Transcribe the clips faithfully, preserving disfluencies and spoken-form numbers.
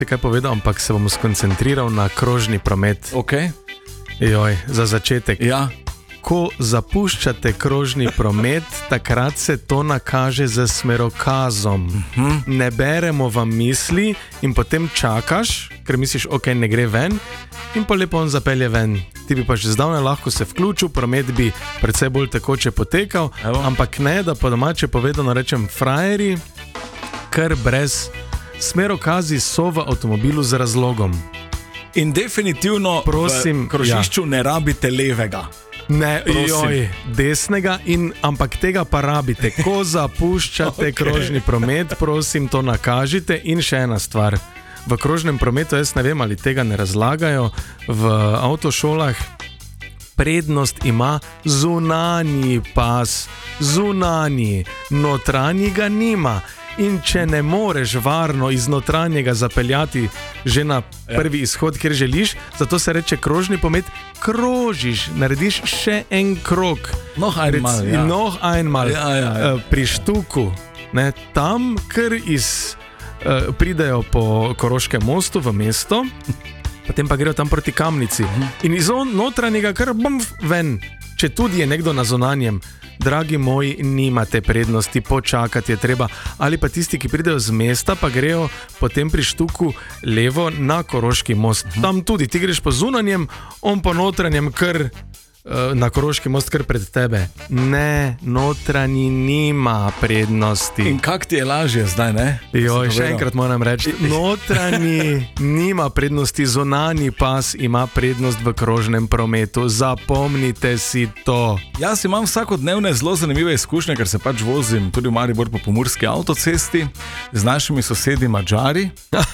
Kaj povedal, ampak se bom skoncentriral na krožni promet. Okay. Joj, za začetek. Ja. Ko zapuščate krožni promet, takrat se to nakaže z smerokazom. Uh-huh. Ne beremo vam misli in potem čakaš, ker misliš, ok, ne gre ven, in pa lepo on zapelje ven. Ti bi pa že zdavnaj lahko se vključil, promet bi precej bolj tekoče potekal, Evo. ampak ne, da po domače povedano rečem frajeri, ker brez smerokazi so v avtomobilu z razlogom. In definitivno Prosim, v krožišču ja. ne rabite levega. Ne, joj, desnega, in, ampak tega pa rabite. Ko zapuščate okay. krožni promet, prosim, to nakažite. In še ena stvar. V krožnem prometu, jaz ne vem, ali tega ne razlagajo, v avtošolah prednost ima zunanji pas. Zunanji, notranji ga nima. In če ne moreš varno iz notranjega zapeljati že na prvi izhod, kjer želiš, zato se reče krožni promet, krožiš, narediš še en krog. Noh einmal, ja. Noh einmal. Ja, ja, ja. Pri Štuku, ne, tam, ker iz, uh, pridejo po Koroškem mostu v mesto, potem pa grejo tam proti Kamnici. In iz notranjega kar bom ven, če tudi je nekdo na zunanjem. Dragi moji, nimate prednosti, počakati je treba. Ali pa tisti, ki pridejo z mesta, pa grejo potem pri Štuku levo na Koroški most. Tam tudi, ti greš po zunanjem, on po notranjem, kar uh, na Koroški most, kar pred tebe. Ne, notranji nima prednosti. In kak ti je lažje zdaj, ne? Joj, še enkrat moram reči, notranji nima prednosti, zunanji pas ima prednost v krožnem prometu. Zapomnite si to. Jaz imam vsakodnevne zelo zanimive izkušnje, ker se pač vozim tudi v Maribor po pomurski avtocesti z našimi sosedi Madžari.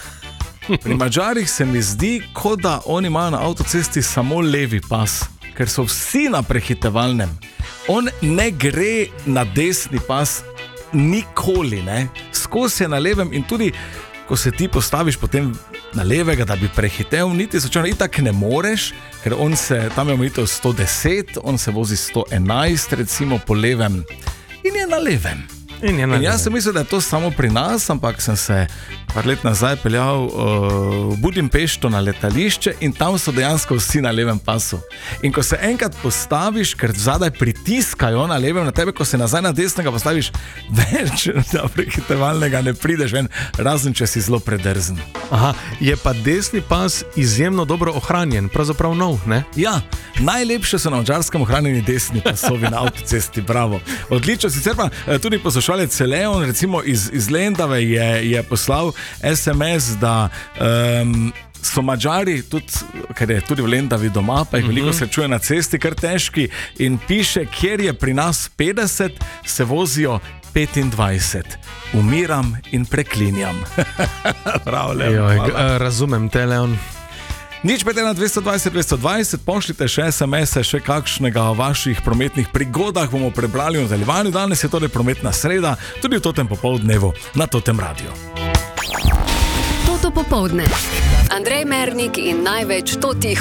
Pri Madžarih se mi zdi, kot da oni imajo na avtocesti samo levi pas, ker so vsi na prehitevalnem. On ne gre na desni pas nikoli, ne. Skozi je na levem in tudi, ko se ti postaviš potem na levega, da bi prehitev, niti sočasno itak ne moreš, ker on se, tam je omejitev sto deset, on se vozi sto enajst recimo po levem in je na levem. In, in jaz sem mislil, da je to samo pri nas, ampak sem se par let nazaj peljal uh, v Budimpešto na letališče in tam so dejansko vsi na levem pasu. In ko se enkrat postaviš, ker zadaj pritiskajo na levem na tebe, ko se nazaj na desnega postaviš, več na prehitevalnega ne prideš ven, razen če si zelo predrzen. Aha, je pa desni pas izjemno dobro ohranjen, pravzaprav nov, ne? Ja, najlepše so na Madžarskem ohranjeni desni pasovi na avtocesti, bravo. Odlično, sicer pa tudi poslušalec Leon, recimo iz, iz Lendave je, je poslal es em es, da um, so Madžari, tudi, ker je tudi v Lendavi doma, pa jih veliko srečuje na cesti, kar težki, in piše, kjer je pri nas petdeset, se vozijo petindvajset. Umiram in preklinjam. Prav, Leon. Joj, razumem te, Leon. Nič pet ena dvesto dvajset dvesto dvajset, pošljite še es em es-e, še kakšnega o vaših prometnih prigodah bomo prebrali v nadaljevanju. Danes je torej prometna sreda, tudi v totem popoldnevu na Totem Radio. Toto popoldne. Andrej Mernik in največ Totih